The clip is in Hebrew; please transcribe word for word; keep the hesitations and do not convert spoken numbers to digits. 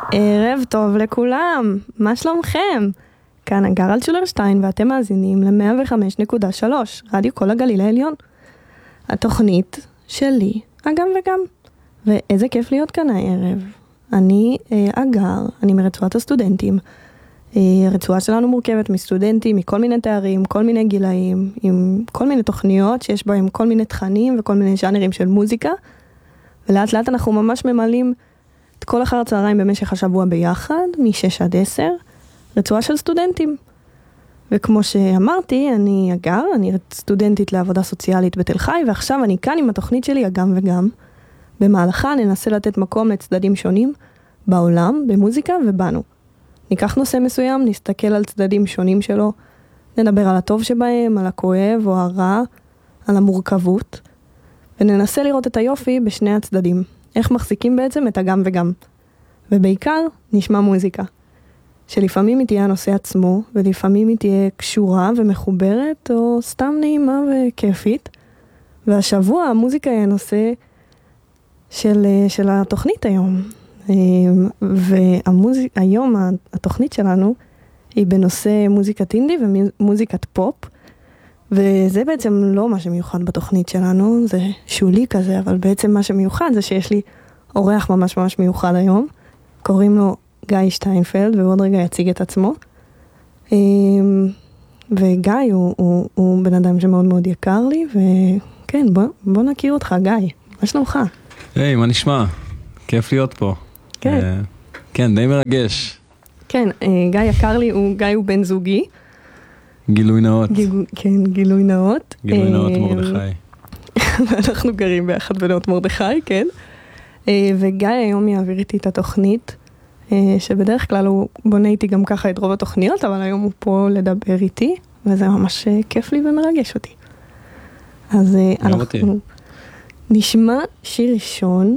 ערב טוב לכולם, מה שלומכם? כאן הגר אלטשולר-שטיין ואתם מאזינים ל-מאה וחמש נקודה שלוש, רדיו כל הגליל העליון. התוכנית שלי, אגם וגם. ואיזה כיף להיות כאן הערב. אני אה, אגר, אני מרצועת הסטודנטים. אה, הרצועה שלנו מורכבת מסטודנטים, מכל מיני תארים, כל מיני גילאים, עם כל מיני תוכניות שיש בהם כל מיני תכנים וכל מיני ז'אנרים של מוזיקה. ולאט לאט אנחנו ממש ממלאים את כל אחר הצהריים במשך השבוע ביחד, מ-שש עד עשר, רצועה של סטודנטים. וכמו שאמרתי, אני אגר, אני סטודנטית לעבודה סוציאלית בתל חי, ועכשיו אני כאן עם התוכנית שלי, אגם וגם. במהלכה ננסה לתת מקום לצדדים שונים בעולם, במוזיקה ובנו. ניקח נושא מסוים, נסתכל על צדדים שונים שלו, נדבר על הטוב שבהם, על הכואב או הרע, על המורכבות, וננסה לראות את היופי בשני הצדדים. איך מחזיקים בעצם את הגם וגם. ובעיקר נשמע מוזיקה. שלפעמים היא תהיה הנושא עצמו, ולפעמים היא תהיה קשורה ומחוברת, או סתם נעימה וכיפית. והשבוע המוזיקה היא הנושא של, של התוכנית היום. והיום התוכנית שלנו היא בנושא מוזיקת אינדי ומוזיקת פופ. וזה בעצם לא מה שמיוחד בתוכנית שלנו, זה שולי כזה, אבל בעצם מה שמיוחד זה שיש לי אורח ממש ממש מיוחד היום. קוראים לו גיא שטיינפלד, ועוד רגע יציג את עצמו. וגיא הוא, הוא, הוא בן אדם שמאוד מאוד יקר לי, וכן, בוא, בוא נכיר אותך, גיא. מה שלומך? היי, מה נשמע? כיף להיות פה. כן. כן, די מרגש. כן, גיא יקר לי, הוא, גיא הוא בן זוגי. גילוי נאות. גיל, כן, גילוי נאות. גילוי נאות מרדכי. אנחנו גרים ביחד בנאות מרדכי, כן. וגיא היום יעביר איתי את התוכנית, שבדרך כלל הוא בונה איתי גם ככה את רוב התוכניות, אבל היום הוא פה לדבר איתי, וזה ממש כיף לי ומרגש אותי. אז אנחנו נשמע שיר ראשון,